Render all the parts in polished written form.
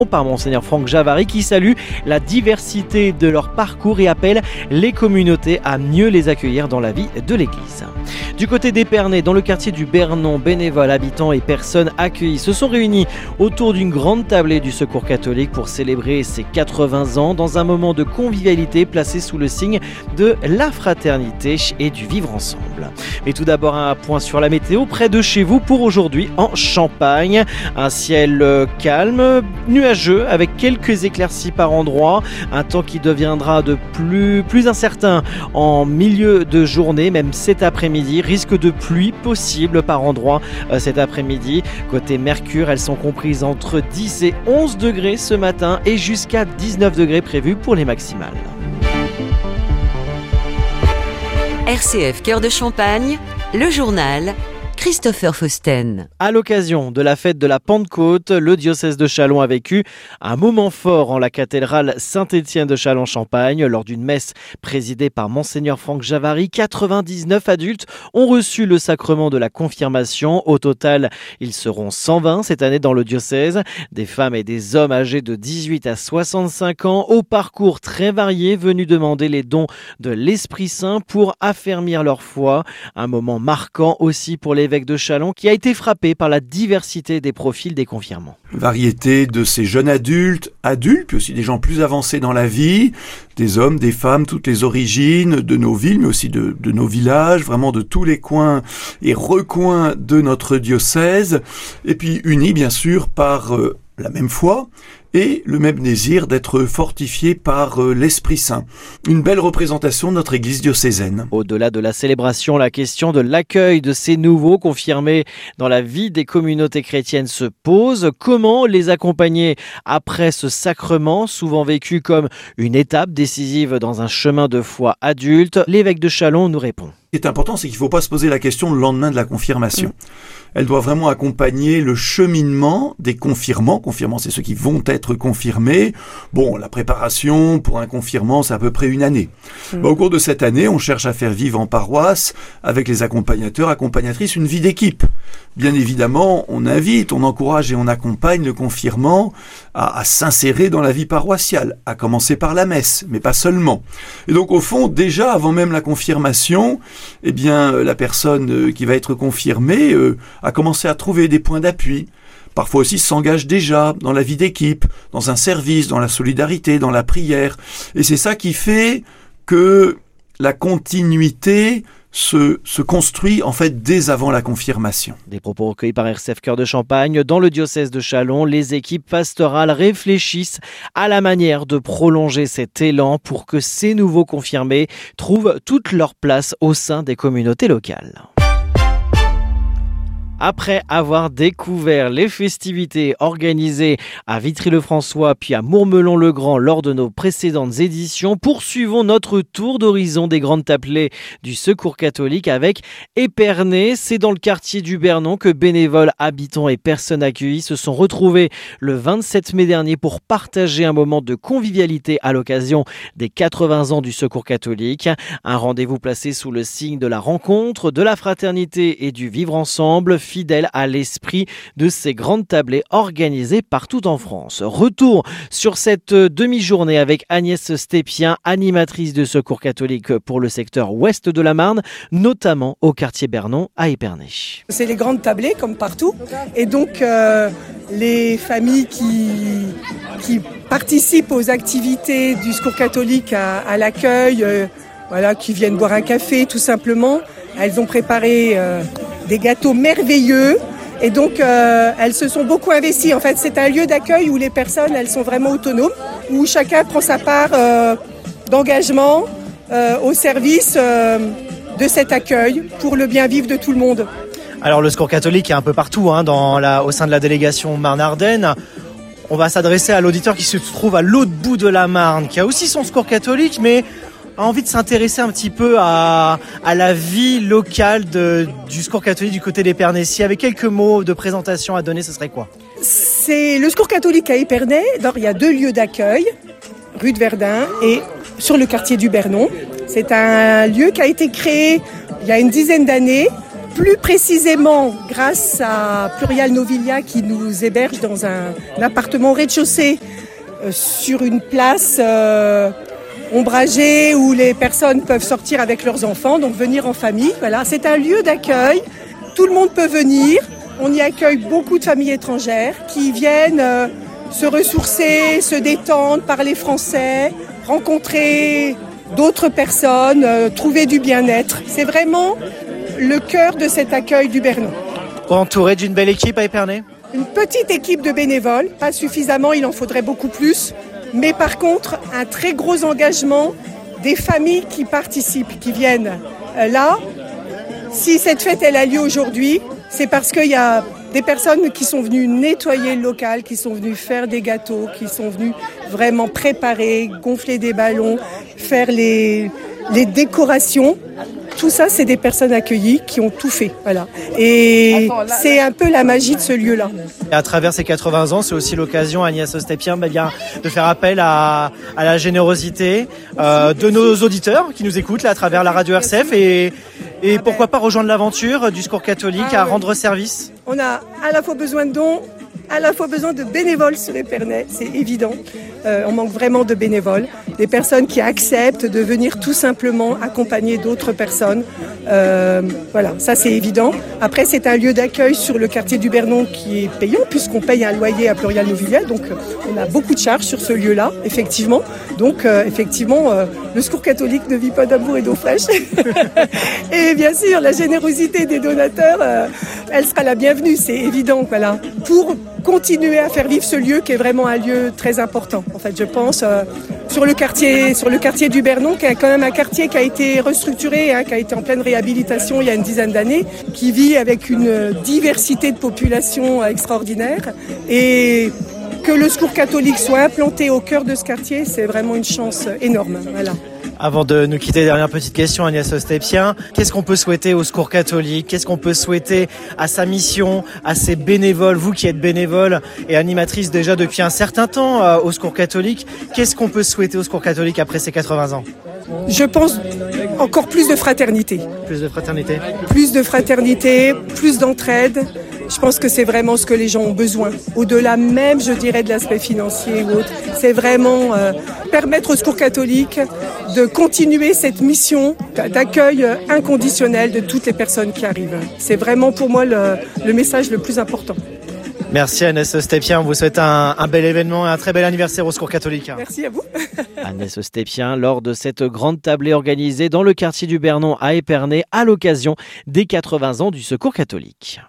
par Monseigneur Franck Javary qui salue la diversité de leur parcours et appelle les communautés à mieux les accueillir dans la vie de l'Église. Du côté d'Épernay, dans le quartier du Bernon, bénévoles, habitants et personnes accueillies se sont réunis autour d'une grande tablée du Secours catholique pour célébrer ses 80 ans dans un moment de convivialité placé sous le signe de la fraternité et du vivre ensemble. Mais tout d'abord un point sur la météo près de chez vous pour aujourd'hui en Champagne. Un ciel calme, nuageux avec quelques éclaircies par endroits. Un temps qui deviendra de plus incertain en milieu de journée, même cet après-midi. Risque de pluie possible par endroits cet après-midi. Côté Mercure, elles sont comprises entre 10 et 11 degrés ce matin et jusqu'à 19 degrés prévus pour les maximales. RCF Cœur de Champagne, le journal Christopher Fausten. À l'occasion de la fête de la Pentecôte, le diocèse de Châlons a vécu un moment fort en la cathédrale Saint-Étienne de Châlons-Champagne. Lors d'une messe présidée par Monseigneur Franck Javary, 99 adultes ont reçu le sacrement de la confirmation. Au total, ils seront 120 cette année dans le diocèse. Des femmes et des hommes âgés de 18 à 65 ans, au parcours très varié, venus demander les dons de l'Esprit Saint pour affermir leur foi. Un moment marquant aussi pour l'évêque de Châlons qui a été frappé par la diversité des profils des confirmants. Variété de ces jeunes adultes, puis aussi des gens plus avancés dans la vie, des hommes, des femmes, toutes les origines de nos villes, mais aussi de nos villages, vraiment de tous les coins et recoins de notre diocèse, et puis unis bien sûr par la même foi et le même désir d'être fortifié par l'Esprit Saint. Une belle représentation de notre Église diocésaine. Au-delà de la célébration, la question de l'accueil de ces nouveaux confirmés dans la vie des communautés chrétiennes se pose. Comment les accompagner après ce sacrement, souvent vécu comme une étape décisive dans un chemin de foi adulte? L'évêque de Châlons nous répond. Ce qui est important, c'est qu'il ne faut pas se poser la question le lendemain de la confirmation. Elle doit vraiment accompagner le cheminement des confirmants. Confirmants, c'est ceux qui vont être confirmés. Bon, la préparation pour un confirmant, c'est à peu près une année. Au cours de cette année, on cherche à faire vivre en paroisse, avec les accompagnateurs, accompagnatrices, une vie d'équipe. Bien évidemment, on invite, on encourage et on accompagne le confirmant à s'insérer dans la vie paroissiale, à commencer par la messe, mais pas seulement. Et donc, au fond, déjà, avant même la confirmation, eh bien, la personne qui va être confirmée a commencé à trouver des points d'appui. Parfois aussi s'engage déjà dans la vie d'équipe, dans un service, dans la solidarité, dans la prière. Et c'est ça qui fait que la continuité se construit en fait dès avant la confirmation. Des propos recueillis par RCF Cœur de Champagne. Dans le diocèse de Châlons, les équipes pastorales réfléchissent à la manière de prolonger cet élan pour que ces nouveaux confirmés trouvent toute leur place au sein des communautés locales. Après avoir découvert les festivités organisées à Vitry-le-François puis à Mourmelon-le-Grand lors de nos précédentes éditions, poursuivons notre tour d'horizon des grandes tablées du Secours catholique avec Épernay. C'est dans le quartier du Bernon que bénévoles, habitants et personnes accueillies se sont retrouvés le 27 mai dernier pour partager un moment de convivialité à l'occasion des 80 ans du Secours catholique. Un rendez-vous placé sous le signe de la rencontre, de la fraternité et du vivre ensemble, fidèle à l'esprit de ces grandes tablées organisées partout en France. Retour sur cette demi-journée avec Agnès Stépien, animatrice de Secours catholique pour le secteur ouest de la Marne, notamment au quartier Bernon à Épernay. C'est les grandes tablées comme partout et donc les familles qui participent aux activités du Secours catholique à l'accueil, qui viennent boire un café tout simplement, elles ont préparé des gâteaux merveilleux et donc elles se sont beaucoup investies. En fait, c'est un lieu d'accueil où les personnes, elles sont vraiment autonomes, où chacun prend sa part d'engagement au service de cet accueil pour le bien vivre de tout le monde. Alors le Secours catholique est un peu partout au sein de la délégation Marne-Ardenne. On va s'adresser à l'auditeur qui se trouve à l'autre bout de la Marne, qui a aussi son Secours catholique, mais a envie de s'intéresser un petit peu à la vie locale du Secours catholique du côté d'Épernay. Si avec quelques mots de présentation à donner, ce serait quoi? C'est le Secours catholique à Épernay. Il y a 2 lieux d'accueil, rue de Verdun et sur le quartier du Bernon. C'est un lieu qui a été créé il y a une dizaine d'années Plus précisément, grâce à Plurial Novilia qui nous héberge dans un appartement au rez-de-chaussée sur une place ombragée où les personnes peuvent sortir avec leurs enfants, donc venir en famille. Voilà, c'est un lieu d'accueil. Tout le monde peut venir. On y accueille beaucoup de familles étrangères qui viennent se ressourcer, se détendre, parler français, rencontrer d'autres personnes, trouver du bien-être. C'est vraiment le cœur de cet accueil du Bernon. Entouré d'une belle équipe à Épernay ? Une petite équipe de bénévoles, pas suffisamment, il en faudrait beaucoup plus. Mais par contre, un très gros engagement des familles qui participent, qui viennent là. Si cette fête elle a lieu aujourd'hui, c'est parce qu'il y a des personnes qui sont venues nettoyer le local, qui sont venues faire des gâteaux, qui sont venues vraiment préparer, gonfler des ballons, faire les décorations. Tout ça, c'est des personnes accueillies qui ont tout fait. Voilà. Et c'est un peu la magie de ce lieu-là. Et à travers ces 80 ans, c'est aussi l'occasion, Agnès Ostépien, de faire appel à la générosité de nos auditeurs qui nous écoutent là, à travers la radio RCF et pourquoi pas rejoindre l'aventure du Secours catholique à rendre service. On a à la fois besoin de dons, à la fois besoin de bénévoles sur Épernay, c'est évident. On manque vraiment de bénévoles, des personnes qui acceptent de venir tout simplement accompagner d'autres personnes. Voilà, ça c'est évident. Après, c'est un lieu d'accueil sur le quartier du Bernon qui est payant, puisqu'on paye un loyer à Plurial Novilia, donc on a beaucoup de charges sur ce lieu-là, effectivement. Donc, le Secours catholique ne vit pas d'amour et d'eau fraîche. Et bien sûr, la générosité des donateurs, elle sera la bienvenue, c'est évident, voilà, pour continuer à faire vivre ce lieu qui est vraiment un lieu très important. En fait, je pense sur le quartier du Bernon, qui est quand même un quartier qui a été restructuré, qui a été en pleine réhabilitation il y a une dizaine d'années, qui vit avec une diversité de population extraordinaire. Et que le Secours catholique soit implanté au cœur de ce quartier, c'est vraiment une chance énorme. Voilà. Avant de nous quitter, dernière petite question, Agnès Ostépien. Qu'est-ce qu'on peut souhaiter au Secours catholique ? Qu'est-ce qu'on peut souhaiter à sa mission, à ses bénévoles, vous qui êtes bénévole et animatrice déjà depuis un certain temps au Secours catholique ? Qu'est-ce qu'on peut souhaiter au Secours catholique après ces 80 ans ? Je pense encore plus de fraternité. Plus de fraternité ? Plus de fraternité, plus d'entraide. Je pense que c'est vraiment ce que les gens ont besoin. Au-delà même, je dirais, de l'aspect financier ou autre. C'est vraiment permettre au Secours catholique de continuer cette mission d'accueil inconditionnel de toutes les personnes qui arrivent. C'est vraiment pour moi le message le plus important. Merci Agnès Ostépien, on vous souhaite un bel événement et un très bel anniversaire au Secours catholique. Merci à vous. Agnès Ostépien, lors de cette grande tablée organisée dans le quartier du Bernon à Épernay à l'occasion des 80 ans du Secours catholique.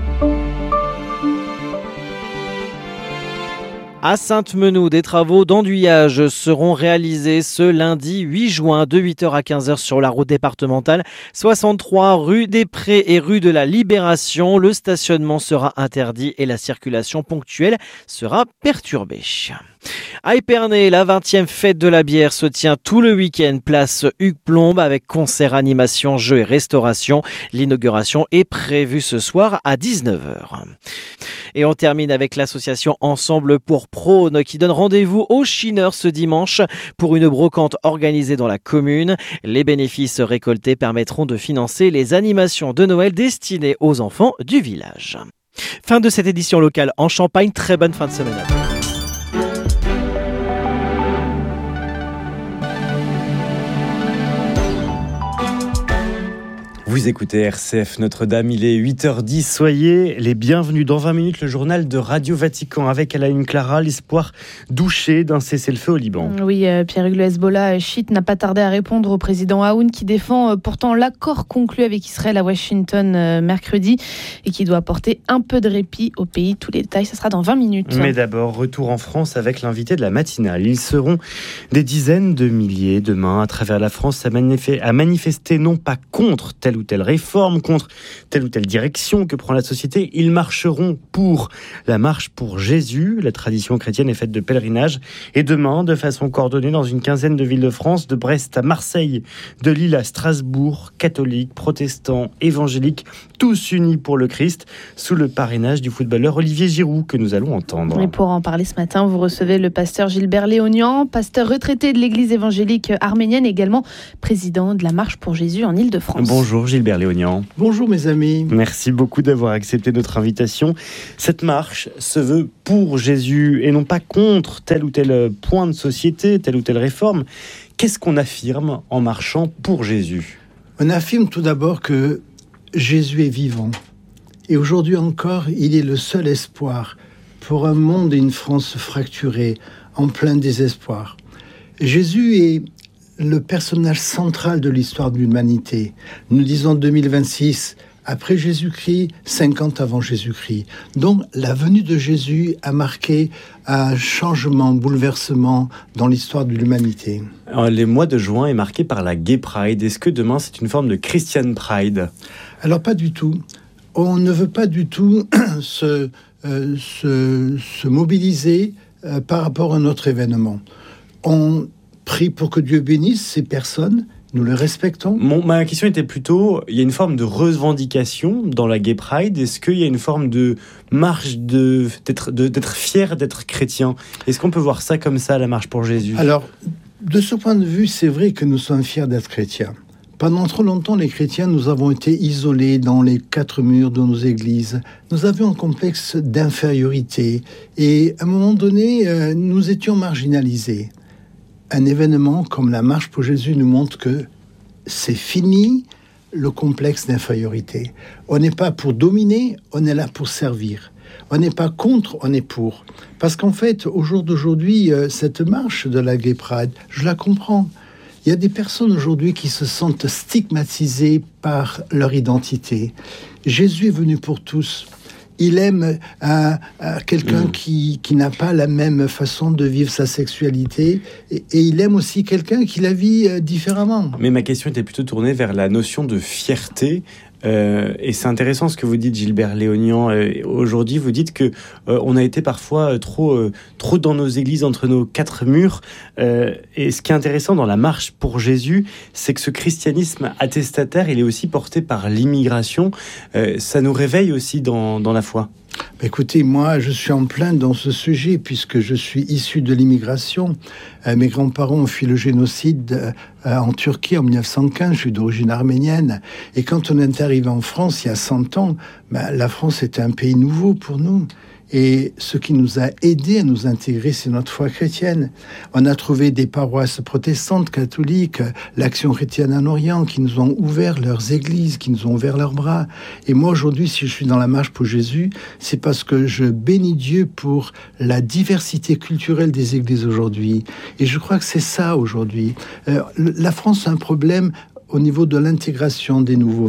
À Sainte-Menou, des travaux d'enduyage seront réalisés ce lundi 8 juin de 8h à 15h sur la route départementale 63 rue des Prés et rue de la Libération. Le stationnement sera interdit et la circulation ponctuelle sera perturbée. À Épernay, la 20e fête de la bière se tient tout le week-end, place Hugues Plombe avec concert, animation, jeux et restauration. L'inauguration est prévue ce soir à 19h. Et on termine avec l'association Ensemble pour Prône qui donne rendez-vous aux Chineurs ce dimanche pour une brocante organisée dans la commune. Les bénéfices récoltés permettront de financer les animations de Noël destinées aux enfants du village. Fin de cette édition locale en Champagne, très bonne fin de semaine à tous. Vous écoutez RCF Notre-Dame, il est 8h10. Soyez les bienvenus dans 20 minutes, le journal de Radio Vatican avec à la une Clara, l'espoir douché d'un cessez-le-feu au Liban. Oui, Pierre-Hugues, le Hezbollah chiite n'a pas tardé à répondre au président Aoun qui défend pourtant l'accord conclu avec Israël à Washington mercredi et qui doit apporter un peu de répit au pays. Tous les détails, ça sera dans 20 minutes. Mais d'abord, retour en France avec l'invité de la matinale. Ils seront des dizaines de milliers demain à travers la France à manifester non pas contre telle ou telle réforme, contre telle ou telle direction que prend la société. Ils marcheront pour la marche pour Jésus. La tradition chrétienne est faite de pèlerinage. Et demain, de façon coordonnée dans une quinzaine de villes de France, de Brest à Marseille, de Lille à Strasbourg, catholiques, protestants, évangéliques, tous unis pour le Christ, sous le parrainage du footballeur Olivier Giroud que nous allons entendre. Et pour en parler ce matin, vous recevez le pasteur Gilbert Léonian, pasteur retraité de l'église évangélique arménienne et également président de la marche pour Jésus en Île-de-France. Bonjour Gilbert Léognan. Bonjour mes amis. Merci beaucoup d'avoir accepté notre invitation. Cette marche se veut pour Jésus et non pas contre tel ou tel point de société, telle ou telle réforme. Qu'est-ce qu'on affirme en marchant pour Jésus ? On affirme tout d'abord que Jésus est vivant. Et aujourd'hui encore, il est le seul espoir pour un monde et une France fracturés, en plein désespoir. Jésus est le personnage central de l'histoire de l'humanité. Nous disons 2026, après Jésus-Christ, 50 avant Jésus-Christ. Donc la venue de Jésus a marqué un changement, un bouleversement dans l'histoire de l'humanité. Alors, le mois de juin est marqué par la Gay Pride. Est-ce que demain c'est une forme de Christian Pride ? Alors pas du tout. On ne veut pas du tout se mobiliser par rapport à notre événement. On prie pour que Dieu bénisse ces personnes, nous les respectons. Ma question était plutôt, il y a une forme de revendication dans la Gay Pride. Est-ce qu'il y a une forme de marche d'être fier d'être chrétien ? Est-ce qu'on peut voir ça comme ça, la marche pour Jésus ? Alors, de ce point de vue, c'est vrai que nous sommes fiers d'être chrétiens. Pendant trop longtemps, les chrétiens, nous avons été isolés dans les 4 murs de nos églises. Nous avions un complexe d'infériorité et à un moment donné, nous étions marginalisés. Un événement comme la marche pour Jésus nous montre que c'est fini le complexe d'infériorité. On n'est pas pour dominer, on est là pour servir. On n'est pas contre, on est pour. Parce qu'en fait, au jour d'aujourd'hui, cette marche de la Gay Pride, je la comprends. Il y a des personnes aujourd'hui qui se sentent stigmatisées par leur identité. Jésus est venu pour tous. Il aime quelqu'un qui n'a pas la même façon de vivre sa sexualité et il aime aussi quelqu'un qui la vit différemment. Mais ma question était plutôt tournée vers la notion de fierté. Et c'est intéressant ce que vous dites, Gilbert Léognan. Aujourd'hui, vous dites que on a été parfois trop dans nos églises, entre nos 4 murs. Et ce qui est intéressant dans la marche pour Jésus, c'est que ce christianisme attestataire, il est aussi porté par l'immigration. Ça nous réveille aussi dans la foi. Écoutez, moi, je suis en plein dans ce sujet puisque je suis issu de l'immigration. Mes grands-parents ont fui le génocide en Turquie en 1915. Je suis d'origine arménienne. Et quand on est arrivé en France il y a 100 ans, la France était un pays nouveau pour nous. Et ce qui nous a aidés à nous intégrer, c'est notre foi chrétienne. On a trouvé des paroisses protestantes, catholiques, l'Action chrétienne en Orient, qui nous ont ouvert leurs églises, qui nous ont ouvert leurs bras. Et moi, aujourd'hui, si je suis dans la marche pour Jésus, c'est parce que je bénis Dieu pour la diversité culturelle des églises aujourd'hui. Et je crois que c'est ça aujourd'hui. La France a un problème au niveau de l'intégration des nouveaux,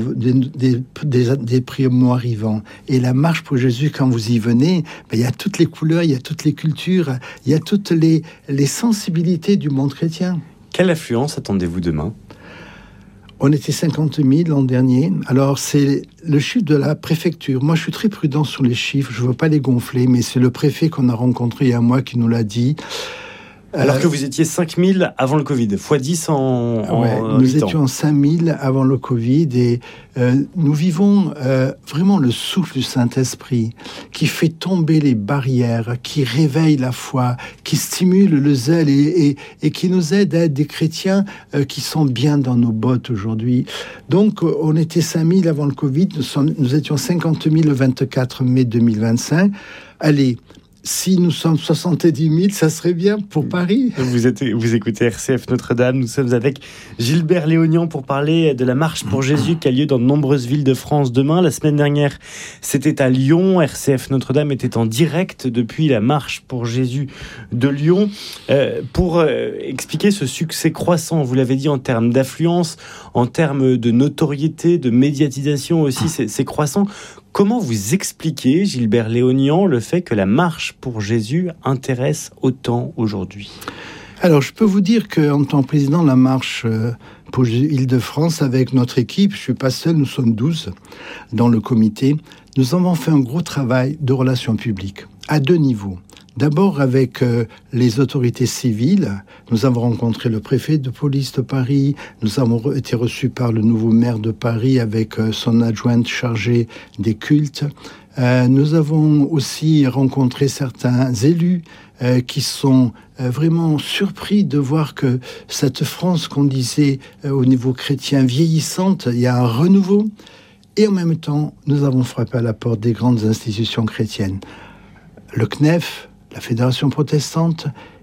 des primo-arrivants. Et la marche pour Jésus, quand vous y venez, il y a toutes les couleurs, il y a toutes les cultures, il y a toutes les sensibilités du monde chrétien. Quelle affluence attendez-vous demain ? On était 50 000 l'an dernier. Alors, c'est le chiffre de la préfecture. Moi, je suis très prudent sur les chiffres. Je ne veux pas les gonfler, mais c'est le préfet qu'on a rencontré il y a un mois qui nous l'a dit. Alors que vous étiez 5 000 avant le Covid, x 10 en nous étions 5 000 avant le Covid et nous vivons vraiment le souffle du Saint-Esprit qui fait tomber les barrières, qui réveille la foi, qui stimule le zèle et qui nous aide à être des chrétiens qui sont bien dans nos bottes aujourd'hui. Donc, on était 5 000 avant le Covid, nous étions 50 000 le 24 mai 2025. Allez, si nous sommes 70 000, ça serait bien pour Paris. Vous écoutez RCF Notre-Dame. Nous sommes avec Gilbert Léognan pour parler de la marche pour Jésus qui a lieu dans de nombreuses villes de France demain. La semaine dernière, c'était à Lyon. RCF Notre-Dame était en direct depuis la marche pour Jésus de Lyon. Pour expliquer ce succès croissant, vous l'avez dit, en termes d'affluence, en termes de notoriété, de médiatisation aussi, c'est croissant. Comment vous expliquez, Gilbert Léognan, le fait que la marche pour Jésus intéresse autant aujourd'hui ? Alors, je peux vous dire qu'en tant que président de la marche pour Jésus Île-de-France, avec notre équipe, je ne suis pas seul, nous sommes 12 dans le comité, nous avons fait un gros travail de relations publiques à 2 niveaux. D'abord avec les autorités civiles. Nous avons rencontré le préfet de police de Paris. Nous avons été reçus par le nouveau maire de Paris avec son adjointe chargée des cultes. Nous avons aussi rencontré certains élus qui sont vraiment surpris de voir que cette France qu'on disait au niveau chrétien vieillissante, il y a un renouveau. Et en même temps, nous avons frappé à la porte des grandes institutions chrétiennes. Le CNEF, la Fédération protestante